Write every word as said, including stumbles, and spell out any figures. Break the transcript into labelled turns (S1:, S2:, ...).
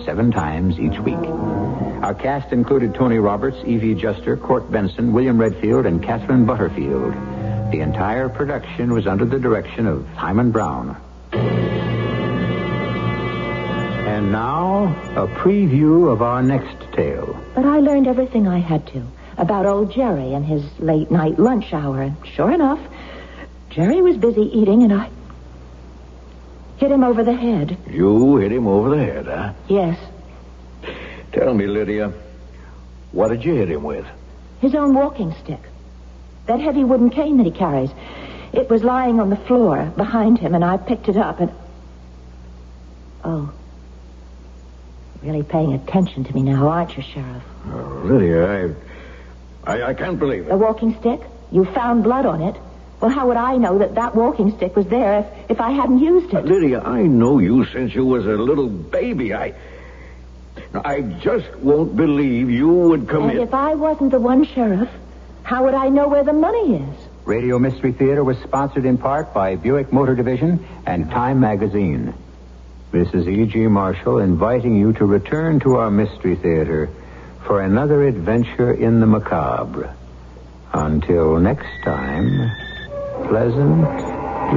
S1: seven times each week. Our cast included Tony Roberts, Evie Juster, Court Benson, William Redfield, and Catherine Butterfield. The entire production was under the direction of Hyman Brown. And now, a preview of our next tale.
S2: But I learned everything I had to about old Jerry and his late-night lunch hour. And sure enough, Jerry was busy eating, and I hit him over the head.
S3: You hit him over the head, huh?
S2: Yes.
S3: Tell me, Lydia, what did you hit him with?
S2: His own walking stick. That heavy wooden cane that he carries. It was lying on the floor behind him, and I picked it up and... Oh. Really paying attention to me now, aren't you, Sheriff?
S3: Oh, Lydia, I, I... I can't believe it.
S2: The walking stick? You found blood on it. Well, how would I know that that walking stick was there if, if I hadn't used it?
S3: Uh, Lydia, I know you since you was a little baby. I... I just won't believe you would commit...
S2: And if I wasn't the one, Sheriff, how would I know where the money is?
S1: Radio Mystery Theater was sponsored in part by Buick Motor Division and Time Magazine. This is E G. Marshall inviting you to return to our Mystery Theater for another adventure in the macabre. Until next time, pleasant